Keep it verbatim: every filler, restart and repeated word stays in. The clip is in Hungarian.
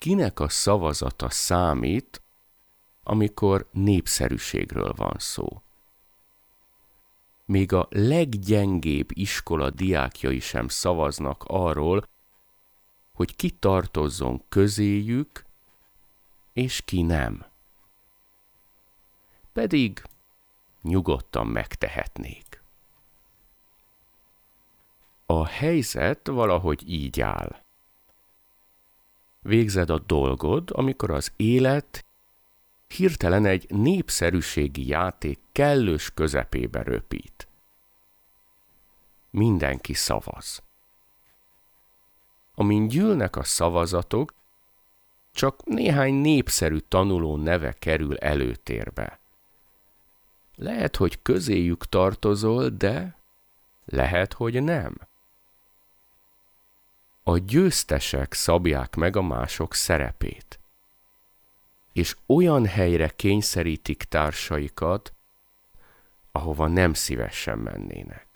kinek a szavazata számít, amikor népszerűségről van szó. Még a leggyengébb iskola diákjai sem szavaznak arról, hogy ki tartozzon közéjük, és ki nem. Pedig nyugodtan megtehetnék. A helyzet valahogy így áll. Végzed a dolgod, amikor az élet hirtelen egy népszerűségi játék kellős közepébe röpít. Mindenki szavaz. Amint gyűlnek a szavazatok, csak néhány népszerű tanuló neve kerül előtérbe. Lehet, hogy közéjük tartozol, de lehet, hogy nem. A győztesek szabják meg a mások szerepét, és olyan helyre kényszerítik társaikat, ahova nem szívesen mennének.